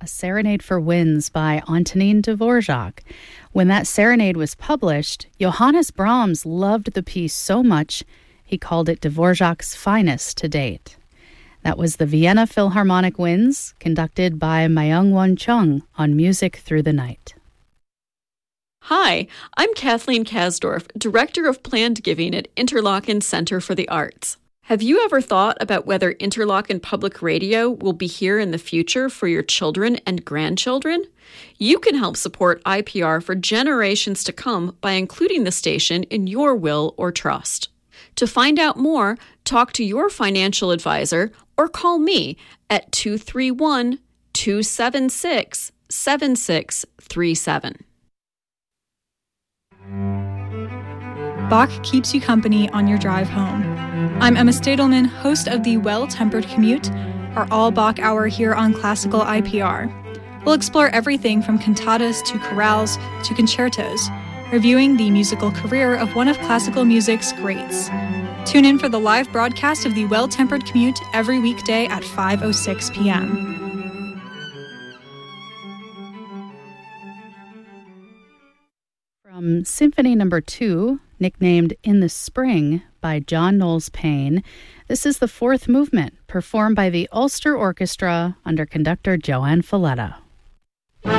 A Serenade for Winds by Antonin Dvorak. When that serenade was published, Johannes Brahms loved the piece so much, he called it Dvorak's finest to date. That was the Vienna Philharmonic Winds, conducted by Myung-Won Chung on Music Through the Night. Hi, I'm Kathleen Kasdorf, Director of Planned Giving at Interlochen Center for the Arts. Have you ever thought about whether Interlochen Public Radio will be here in the future for your children and grandchildren? You can help support IPR for generations to come by including the station in your will or trust. To find out more, talk to your financial advisor or call me at 231-276-7637. Bach keeps you company on your drive home. I'm Emma Stadelman, host of the Well-Tempered Commute, our all-Bach hour here on Classical IPR. We'll explore everything from cantatas to chorales to concertos, reviewing the musical career of one of classical music's greats. Tune in for the live broadcast of the Well-Tempered Commute every weekday at 5:06 p.m. From Symphony No. 2, nicknamed In the Spring by John Knowles Payne, this is the fourth movement, performed by the Ulster Orchestra under conductor Joanne Falletta.